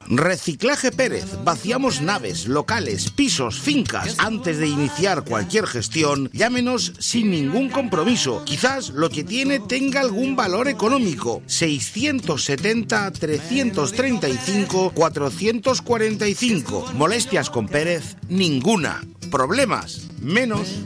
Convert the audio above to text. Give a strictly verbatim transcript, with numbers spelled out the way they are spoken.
Reciclaje Pérez. Vaciamos naves, locales, pisos, fincas. Antes de iniciar cualquier gestión, llámenos sin ningún compromiso. Quizás lo que tiene tenga algún valor económico. seiscientos setenta, trescientos treinta y cinco, cuatrocientos cuarenta y cinco. Molestias con Pérez, ninguna. Problemas, menos.